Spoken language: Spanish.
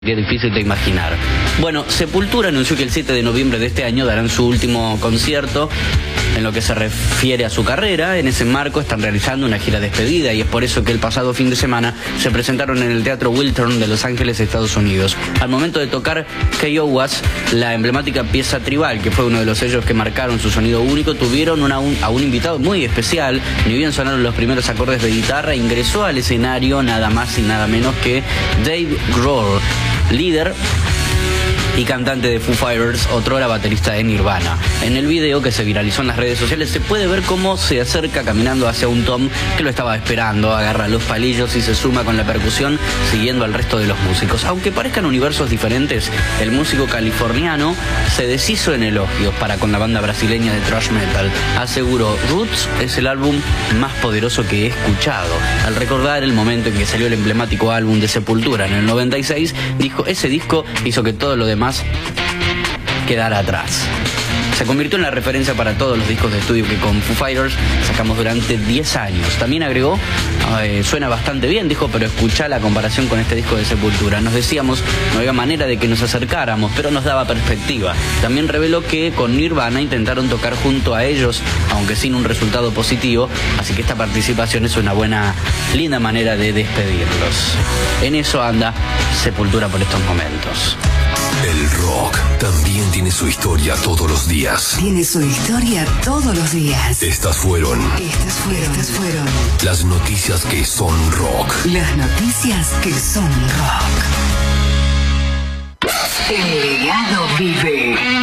Qué difícil de imaginar. Bueno, Sepultura anunció que el 7 de noviembre de este año darán su último concierto en lo que se refiere a su carrera. En ese marco están realizando una gira despedida y es por eso que el pasado fin de semana se presentaron en el Teatro Wiltern de Los Ángeles, Estados Unidos. Al momento de tocar KOWAS, la emblemática pieza tribal, que fue uno de los sellos que marcaron su sonido único, tuvieron a un invitado muy especial. Ni bien sonaron los primeros acordes de guitarra, ingresó al escenario nada más y nada menos que Dave Grohl, líder y cantante de Foo Fighters, otrora baterista de Nirvana. En el video que se viralizó en las redes sociales se puede ver cómo se acerca caminando hacia un Tom que lo estaba esperando, agarra los palillos y se suma con la percusión siguiendo al resto de los músicos. Aunque parezcan universos diferentes, el músico californiano se deshizo en elogios para con la banda brasileña de thrash metal. Aseguró: Roots es el álbum más poderoso que he escuchado. Al recordar el momento en que salió el emblemático álbum de Sepultura en el 96, dijo: ese disco hizo que todo lo demás quedar atrás. Se convirtió en la referencia para todos los discos de estudio que con Foo Fighters sacamos durante 10 años. También agregó: suena bastante bien, dijo, pero escuchá la comparación con este disco de Sepultura. Nos decíamos, no había manera de que nos acercáramos, pero nos daba perspectiva. También reveló que con Nirvana intentaron tocar junto a ellos, aunque sin un resultado positivo, así que esta participación es una linda manera de despedirlos. En eso anda Sepultura por estos momentos. El rock también tiene su historia todos los días. Tiene su historia todos los días. Estas fueron las noticias que son rock. Las noticias que son rock. El legado vive.